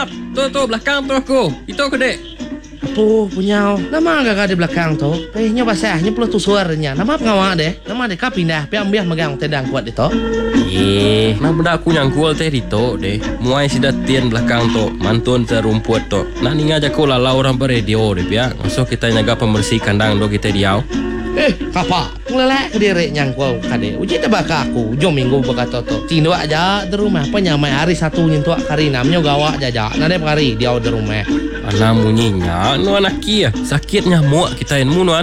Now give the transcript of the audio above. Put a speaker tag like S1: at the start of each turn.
S1: maaf. Tuh, belakang tu aku. Itu aku, dek.
S2: Apa punya? Nama agak di belakang tu. Nya basahnya perlu tu suaranya. Nama pengawak deh. Nama deh pindah. Biar megang tedang kuat itu.
S1: Nah benda aku nyangkul teh itu deh. Muai sidat tian belakang tu. Mantun terumput tu. Nah ni ngajak ko lalau orang beradio deh ya. Masuk kita nyaga pembersih kandang do kita diau.
S2: Kapa? Ngelelek ke diri nyangkul kade. Uji tebak aku. Jom minggu berkata tu. Tindo aja di rumah. Penyamai hari satu nyentuh kari namanya gawak jaja. Nade kari dia di rumah.
S1: Anak munyinya, nu anak kia sakit nyamuk kita yang munuan.